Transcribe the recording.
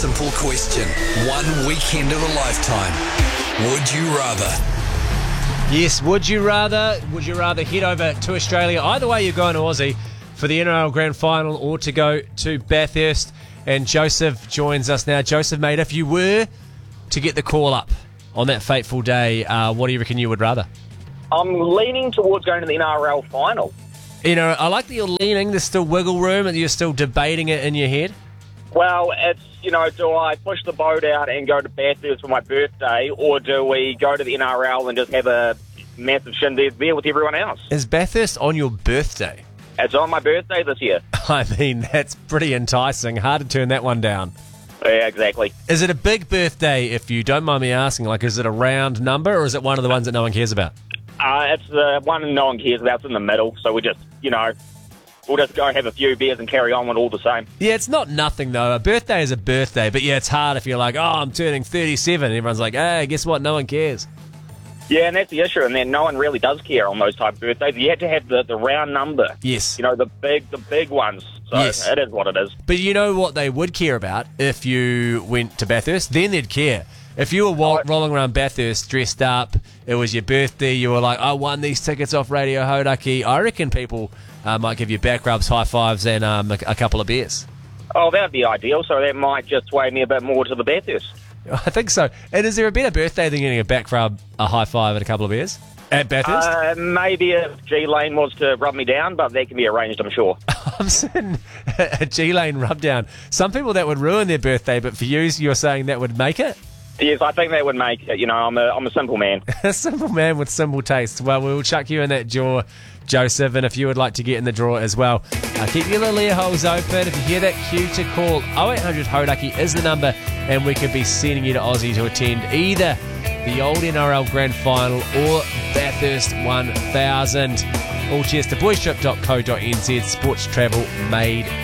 simple question. One weekend of a lifetime. Would you rather? Yes, would you rather? Would you rather head over to Australia? Either way, you're going to Aussie for the NRL Grand Final or to go to Bathurst. And Joseph joins us now. Joseph, mate, if you were to get the call up on that fateful day, what do you reckon you would rather? I'm leaning towards going to the NRL final. You know, I like that you're leaning. There's still wiggle room and you're still debating it in your head. Well, it's, do I push the boat out and go to Bathurst for my birthday, or do we go to the NRL and just have a massive shindig there with everyone else? Is Bathurst on your birthday? It's on my birthday this year. I mean, that's pretty enticing. Hard to turn that one down. Yeah, exactly. Is it a big birthday, if you don't mind me asking? Like, is it a round number, or is it one of the ones that no one cares about? It's the one no one cares about. It's in the middle, so we just, we'll just go have a few beers and carry on with all the same. Yeah, it's not nothing, though. A birthday is a birthday, but yeah, it's hard if you're like, oh, I'm turning 37, and everyone's like, hey, guess what? No one cares. Yeah, and that's the issue, and then no one really does care on those type of birthdays. You have to have the round number. Yes. The big ones. So yes. It is what it is. But you know what they would care about if you went to Bathurst? Then they'd care. If you were rolling around Bathurst dressed up, it was your birthday, you were like, I won these tickets off Radio Hodaki, I reckon people might give you back rubs, high fives, and a couple of beers. Oh, that would be ideal, so that might just sway me a bit more to the Bathurst. I think so. And is there a better birthday than getting a back rub, a high five, and a couple of beers at Bathurst? Maybe if G-Lane was to rub me down, but that can be arranged, I'm sure. I'm saying a G-Lane rub down. Some people that would ruin their birthday, but for you, you're saying that would make it? Yes, I think that would make it. I'm a simple man. A simple man with simple tastes. Well, we'll chuck you in that draw, Joseph, and if you would like to get in the draw as well, keep your little ear holes open. If you hear that cue to call, 0800 Hodaki is the number, and we could be sending you to Aussie to attend either the old NRL Grand Final or Bathurst 1000. All cheers to boystrip.co.nz, sports travel made